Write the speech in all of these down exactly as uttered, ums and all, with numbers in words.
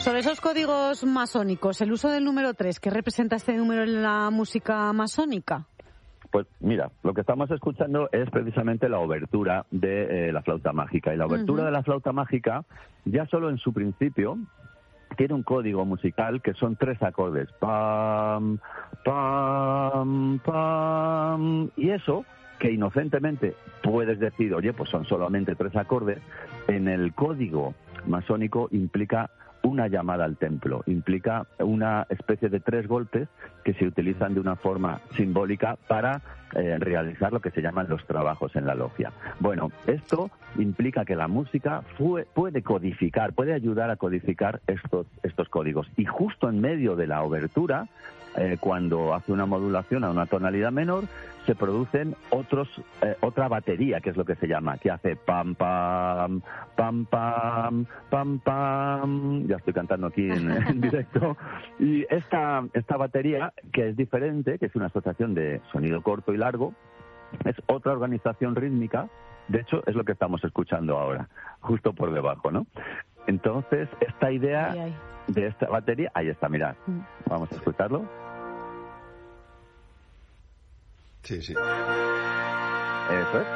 Sobre esos códigos masónicos, el uso del número tres, ¿qué representa este número en la música masónica? Pues mira, lo que estamos escuchando es precisamente la obertura de eh, la flauta mágica. Y la obertura uh-huh. de la flauta mágica, ya solo en su principio, tiene un código musical que son tres acordes. Pam, pam, pam. Y eso, que inocentemente puedes decir, oye, pues son solamente tres acordes, en el código masónico implica una llamada al templo, implica una especie de tres golpes que se utilizan de una forma simbólica para eh, realizar lo que se llaman los trabajos en la logia. Bueno, esto implica que la música fue, puede codificar, puede ayudar a codificar estos, estos códigos. Y justo en medio de la obertura, eh, cuando hace una modulación a una tonalidad menor, se producen otros eh, otra batería, que es lo que se llama, que hace pam, pam, pam, pam, pam, pam. Ya estoy cantando aquí en, en directo. Y esta, esta batería, que es diferente, que es una asociación de sonido corto y largo, es otra organización rítmica. De hecho, es lo que estamos escuchando ahora, justo por debajo, ¿no? Entonces, esta idea ay, ay. de esta batería, ahí está, mirad. Vamos a escucharlo. Sí, sí. Eso es.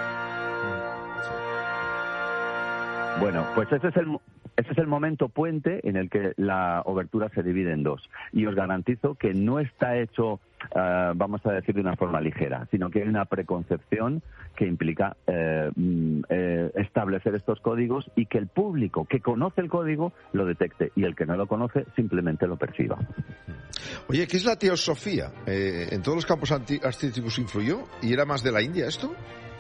Bueno, pues ese es el ese es el momento puente en el que la obertura se divide en dos. Y os garantizo que no está hecho, uh, vamos a decir, de una forma ligera, sino que hay una preconcepción que implica eh, eh, establecer estos códigos y que el público que conoce el código lo detecte y el que no lo conoce simplemente lo perciba. Oye, ¿qué es la teosofía? Eh, ¿En todos los campos artísticos influyó? ¿Y era más de la India esto?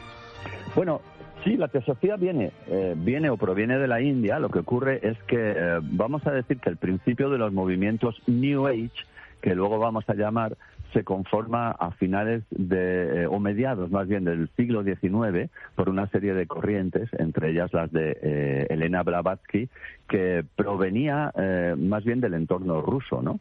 Bueno, sí, la teosofía viene, eh, viene o proviene de la India. Lo que ocurre es que eh, vamos a decir que el principio de los movimientos New Age, que luego vamos a llamar, se conforma a finales de, eh, o mediados más bien del siglo diecinueve por una serie de corrientes, entre ellas las de eh, Elena Blavatsky, que provenía eh, más bien del entorno ruso, ¿no?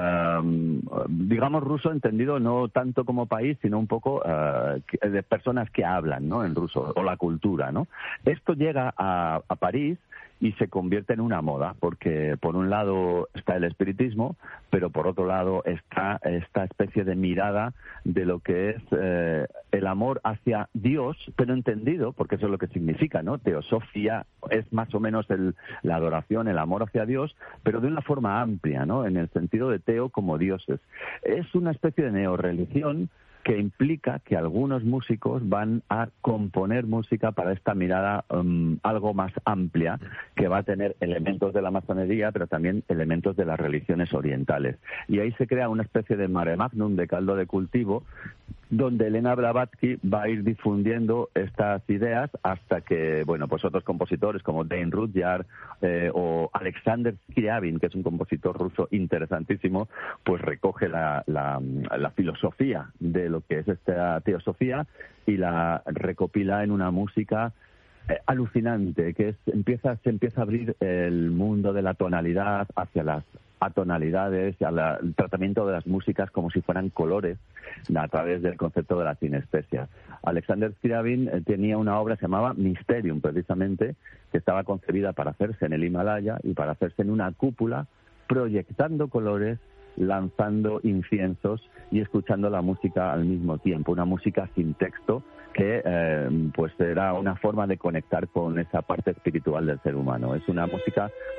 Um, digamos ruso entendido no tanto como país, sino un poco uh, de personas que hablan, ¿no?, en ruso, o la cultura, ¿no? Esto llega a, a París y se convierte en una moda, porque por un lado está el espiritismo, pero por otro lado está esta especie de mirada de lo que es eh, el amor hacia Dios, pero entendido, porque eso es lo que significa, ¿no? Teosofía es más o menos el, la adoración, el amor hacia Dios, pero de una forma amplia, ¿no?, en el sentido de teo como dioses. Es una especie de neorreligión que implica que algunos músicos van a componer música para esta mirada um, algo más amplia, que va a tener elementos de la masonería, pero también elementos de las religiones orientales. Y ahí se crea una especie de mare magnum, de caldo de cultivo, donde Elena Blavatsky va a ir difundiendo estas ideas hasta que, bueno, pues otros compositores como Dane Rudhyar eh, o Alexander Scriabin, que es un compositor ruso interesantísimo, pues recoge la, la, la filosofía de lo que es esta teosofía y la recopila en una música eh, alucinante, que es, empieza, se empieza a abrir el mundo de la tonalidad hacia las atonalidades, al tratamiento de las músicas como si fueran colores a través del concepto de la sinestesia. Alexander Scriabin eh, tenía una obra que se llamaba Mysterium, precisamente, que estaba concebida para hacerse en el Himalaya y para hacerse en una cúpula, proyectando colores, lanzando inciensos y escuchando la música al mismo tiempo, una música sin texto que eh, pues era una forma de conectar con esa parte espiritual del ser humano. Es una música